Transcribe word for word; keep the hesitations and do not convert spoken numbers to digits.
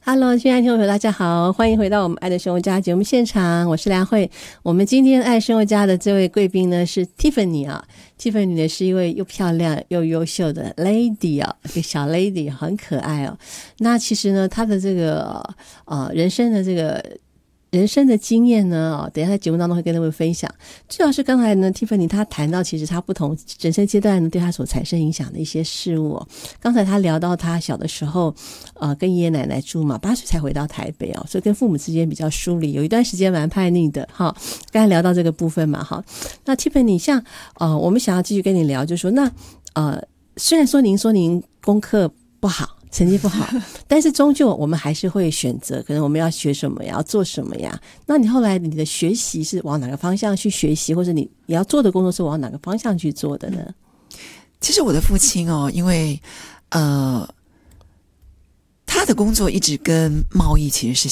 Hello， 亲爱的听众朋友大家好，欢迎回到我们爱的生活家节目现场，我是梁慧。我们今天爱生活家的这位贵宾呢是 Tiffany 啊 Tiffany 呢是一位又漂亮又优秀的 lady 啊，一个小 lady 很可爱哦。那其实呢她的这个呃人生的这个人生的经验呢，哦，等一下在节目当中会跟各位分享。最要是刚才呢 Tiffany 她谈到其实她不同人生阶段呢对她所产生影响的一些事物哦。刚才她聊到她小的时候呃，跟爷爷奶奶住嘛，八岁才回到台北哦，所以跟父母之间比较疏离，有一段时间蛮叛逆的哈。刚才聊到这个部分嘛哈。那 Tiffany 像呃，我们想要继续跟你聊，就是说那呃，虽然说您说您功课不好成绩不好但是终究我们还是会选择可能我们要学什么呀，要做什么呀。那你后来你的学习是往哪个方向去学习，或者你你要做的工作是往哪个方向去做的呢？ 其实我的父亲哦，因为呃他的工作一直跟贸易其实是